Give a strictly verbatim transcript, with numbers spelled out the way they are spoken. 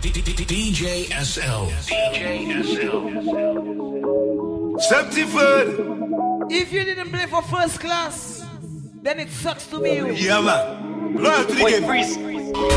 D J S L. D J S L. Septiford. If you didn't play for first class, then it sucks to be you. Yeah, man. Loyal to the game.